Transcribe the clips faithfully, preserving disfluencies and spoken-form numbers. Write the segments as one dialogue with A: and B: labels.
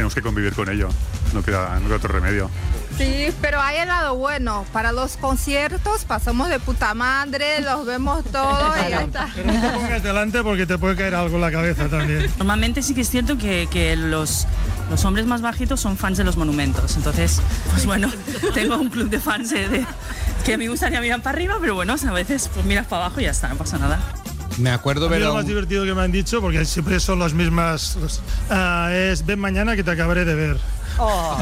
A: tenemos que convivir con ello, no queda, no queda otro remedio.
B: Sí, pero hay el lado bueno. Para los conciertos pasamos de puta madre, los vemos todos y ya está.
C: Pero no te pongas delante porque te puede caer algo en la cabeza también.
D: Normalmente sí que es cierto que, que los, los hombres más bajitos son fans de los monumentos. Entonces, pues bueno, tengo un club de fans de, de, que a mí me gustaría mirar para arriba, pero bueno, a veces pues miras para abajo y ya está, no pasa nada.
E: Me acuerdo ver
C: lo
E: un...
C: más divertido que me han dicho, porque siempre son las mismas, uh, es ven mañana que te acabaré de ver.
F: Oh.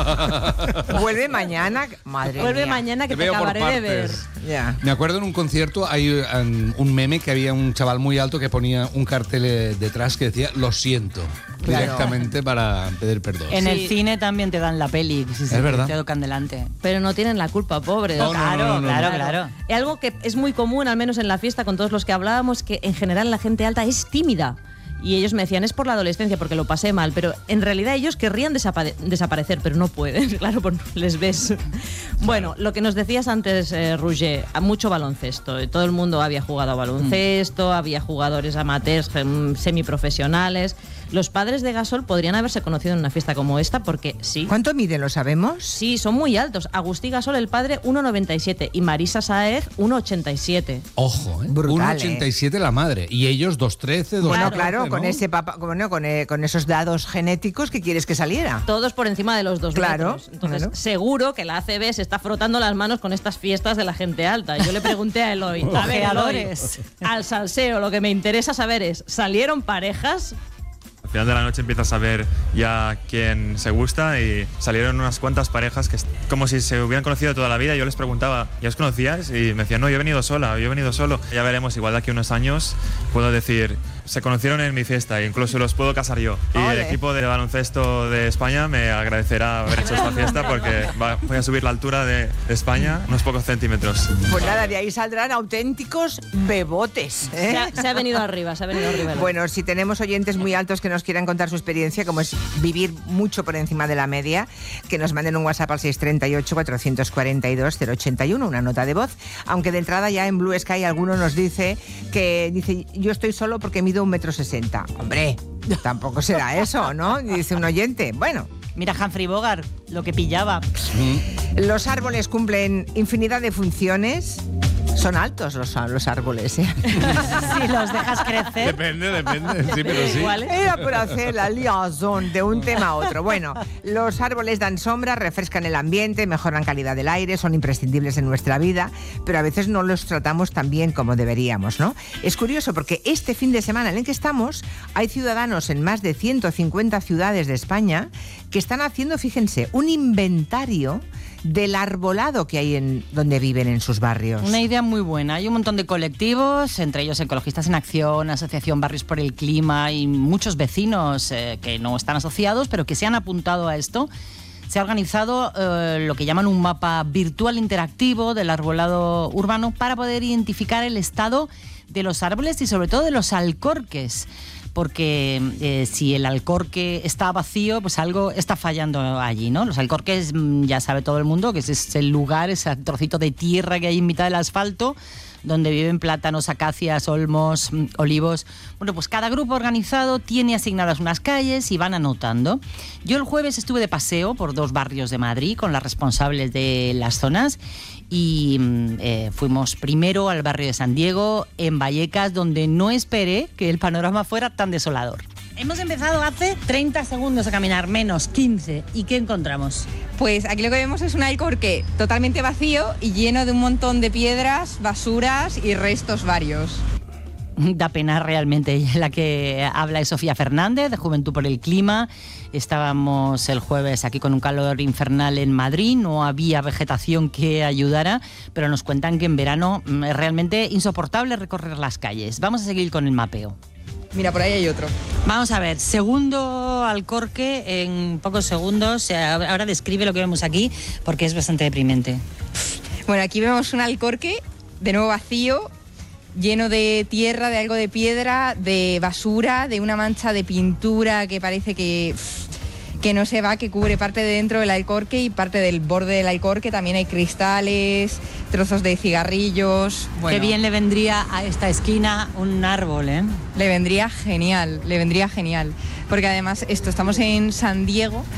F: Vuelve mañana, madre
G: Vuelve
F: mía.
G: mañana que
E: te,
G: te
E: te
G: acabaré de ver.
F: Yeah.
E: Me acuerdo en un concierto hay um, un meme que había un chaval muy alto que ponía un cartel eh, detrás que decía lo siento,
F: claro,
E: directamente para pedir perdón.
D: En
G: Sí.
D: el cine también te dan la peli, si
E: es verdad.
D: te tocan delante.
G: Pero no tienen la culpa, pobres.
E: No, no,
D: claro,
E: no, no, no,
D: claro,
E: no.
D: claro.
G: Y algo que es muy común, al menos en la fiesta, con todos los que hablábamos, que en general la gente alta es tímida. Y ellos me decían, es por la adolescencia, porque lo pasé mal. Pero en realidad ellos querrían desapare- desaparecer, pero no pueden. Claro, pues les ves. Bueno, lo que nos decías antes, eh, Roger, mucho baloncesto. Todo el mundo había jugado a baloncesto, mm. había jugadores amateurs, semiprofesionales. Los padres de Gasol podrían haberse conocido en una fiesta como esta, porque sí.
F: ¿Cuánto miden, lo sabemos?
G: Sí, son muy altos. Agustín Gasol, el padre, uno noventa y siete. Y Marisa Sáez, uno ochenta y siete.
E: Ojo, ¿eh?
F: Brutal,
E: uno ochenta y siete
F: ¿eh?
E: La madre. Y ellos dos trece, dos
F: Bueno,
E: catorce,
F: claro,
E: ¿no?
F: con ese papa, bueno, con, eh, con esos dados genéticos que quieres que saliera.
G: Todos por encima de los dos
F: Claro,
G: metros. Entonces,
F: claro.
G: seguro que la A C B se está frotando las manos con estas fiestas de la gente alta. Yo le pregunté a Eloy, a ver, Eloy, al salseo, lo que me interesa saber es, ¿salieron parejas?
H: Al final de la noche empiezas a ver ya quién se gusta y salieron unas cuantas parejas que es como si se hubieran conocido toda la vida. Yo les preguntaba, ¿ya os conocíais? Y me decían, no, yo he venido sola, yo he venido solo. Ya veremos, igual de aquí a unos años puedo decir, se conocieron en mi fiesta e incluso los puedo casar yo. Y
F: ¡Ole!
H: el equipo de baloncesto de España me agradecerá haber hecho esta fiesta porque va, voy a subir la altura de, de España unos pocos centímetros.
F: Pues nada, de ahí saldrán auténticos bebotes, ¿eh?
G: Se ha, se ha venido arriba, se ha venido arriba. Eloy.
F: Bueno, si tenemos oyentes muy altos que nos quieran contar su experiencia, como es vivir mucho por encima de la media, que nos manden un WhatsApp al seis tres ocho, cuatro cuatro dos, cero ochenta y uno, una nota de voz, aunque de entrada ya en Blue Sky alguno nos dice que dice yo estoy solo porque mido un metro sesenta. Hombre, tampoco será eso, ¿no? Dice un oyente. Bueno.
D: Mira Humphrey Bogart, lo que pillaba.
F: Los árboles cumplen infinidad de funciones. Son altos los, los árboles, ¿eh?
D: Si los dejas crecer.
E: Depende, depende, sí, pero sí.
D: Igual, ¿eh?
F: Era por hacer la liaison de un tema a otro. Bueno, los árboles dan sombra, refrescan el ambiente, mejoran calidad del aire, son imprescindibles en nuestra vida, pero a veces no los tratamos tan bien como deberíamos, ¿no? Es curioso porque este fin de semana en el que estamos hay ciudadanos en más de ciento cincuenta ciudades de España que están haciendo, fíjense, un inventario del arbolado que hay en donde viven en sus barrios.
D: Una idea muy buena. Hay un montón de colectivos, entre ellos Ecologistas en Acción, Asociación Barrios por el Clima y muchos vecinos eh, que no están asociados, pero que se han apuntado a esto. Se ha organizado eh, lo que llaman un mapa virtual interactivo del arbolado urbano para poder identificar el estado de los árboles y sobre todo de los alcorques. Porque eh, si el alcorque está vacío, pues algo está fallando allí, ¿no? Los alcorques, ya sabe todo el mundo, que ese es el lugar, ese trocito de tierra que hay en mitad del asfalto, donde viven plátanos, acacias, olmos, olivos. Bueno, pues cada grupo organizado tiene asignadas unas calles y van anotando. Yo el jueves estuve de paseo por dos barrios de Madrid con las responsables de las zonas y eh, fuimos primero al barrio de San Diego, en Vallecas, donde no esperé que el panorama fuera tan desolador. Hemos empezado hace treinta segundos a caminar, menos quince. ¿Y qué encontramos?
I: Pues aquí lo que vemos es un alcorque totalmente vacío y lleno de un montón de piedras, basuras y restos varios.
D: Da pena realmente. La que habla es Sofía Fernández, de Juventud por el Clima. Estábamos el jueves aquí con un calor infernal en Madrid, no había vegetación que ayudara, pero nos cuentan que en verano es realmente insoportable recorrer las calles. Vamos a seguir con el mapeo.
I: Mira, por ahí hay otro.
D: Vamos a ver, segundo alcorque en pocos segundos. Ahora describe lo que vemos aquí, porque es bastante deprimente.
I: Bueno, aquí vemos un alcorque, de nuevo vacío, lleno de tierra, de algo de piedra, de basura, de una mancha de pintura que parece que, que no se va, que cubre parte de dentro del alcorque y parte del borde del alcorque. También hay cristales, trozos de cigarrillos. Bueno,
D: qué bien le vendría a esta esquina un árbol, ¿eh?
I: Le vendría genial, le vendría genial. Porque además, esto, estamos en San Diego,